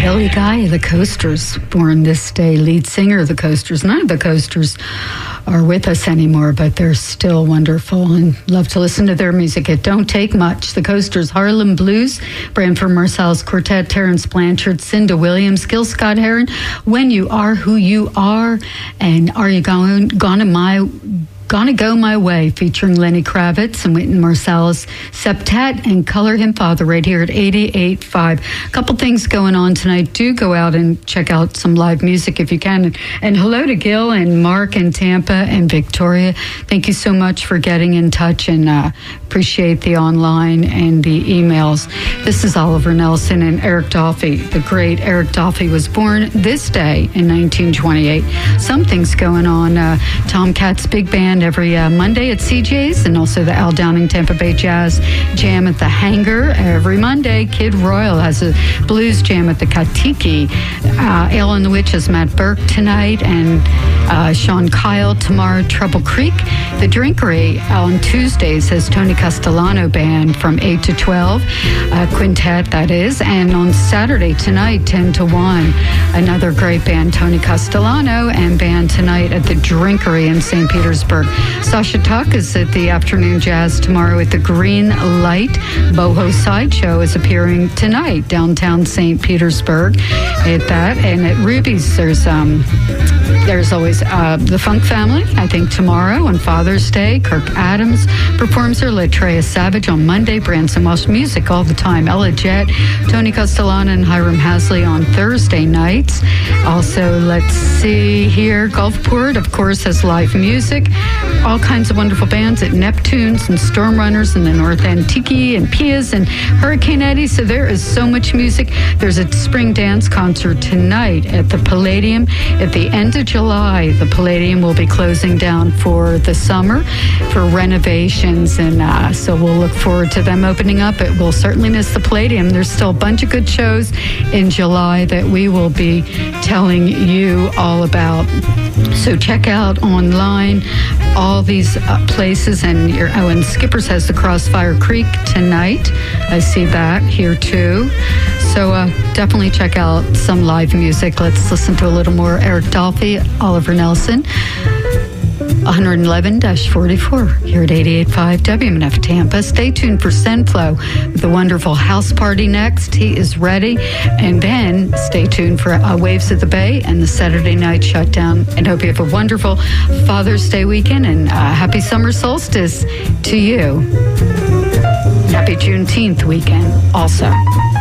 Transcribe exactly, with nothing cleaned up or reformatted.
Billy Guy of the Coasters, born this day, lead singer of the Coasters. None of the Coasters are with us anymore, but they're still wonderful and love to listen to their music. It don't take much. The Coasters, Harlem Blues, Branford Marsalis Quartet, Terrence Blanchard, Cinda Williams, Gil Scott-Heron, When You Are Who You Are, and Are You Going, Gonna My... Gonna Go My Way, featuring Lenny Kravitz and Wynton Marsalis Septet, and Color Him Father right here at eighty-eight point five. A couple things going on tonight. Do go out and check out some live music if you can. And, and hello to Gil and Mark and Tampa and Victoria. Thank you so much for getting in touch, and uh, appreciate the online and the emails. This is Oliver Nelson and Eric Dolphy. The great Eric Dolphy was born this day in nineteen twenty-eight. Something's going on. Uh, Tomcats Big Band every uh, Monday at C J's, and also the Al Downing Tampa Bay Jazz Jam at the Hangar every Monday. Kid Royal has a blues jam at the Katiki. Uh, Ale and the Witch has Matt Burke tonight, and uh, Sean Kyle tomorrow. Trouble Creek. The Drinkery on Tuesdays has Tony Castellano Band from eight to twelve, uh, quintet that is, and on Saturday tonight ten to one, another great band, Tony Castellano, and band tonight at the Drinkery in Saint Petersburg. Sasha Tuck is at the Afternoon Jazz tomorrow at the Green Light. Boho Sideshow is appearing tonight downtown Saint Petersburg at that. And at Ruby's, there's um, there's always uh, the Funk Family, I think tomorrow on Father's Day. Kirk Adams performs there. Latreia Savage on Monday. Branson Welsh music all the time. Ella Jett, Tony Castellano, and Hiram Hasley on Thursday nights. Also, let's see here, Gulfport, of course, has live music. All kinds of wonderful bands at Neptunes and Storm Runners and the North End Tiki and Pias and Hurricane Eddie. So there is so much music. There's a spring dance concert tonight at the Palladium at the end of July. The Palladium will be closing down for the summer for renovations, and uh, so we'll look forward to them opening up. But we'll certainly miss the Palladium. There's still a bunch of good shows in July that we will be telling you all about. So check out online all these uh, places, and your oh, and Skippers has the Crossfire Creek tonight. I see that here too. So uh, definitely check out some live music. Let's listen to a little more Eric Dolphy, Oliver Nelson. one eleven forty-four here at eighty-eight point five W M N F Tampa. Stay tuned for Senflow with the wonderful house party next. He is ready. And then stay tuned for uh, Waves of the Bay and the Saturday night shutdown. And hope you have a wonderful Father's Day weekend, and uh, happy summer solstice to you. Happy Juneteenth weekend also.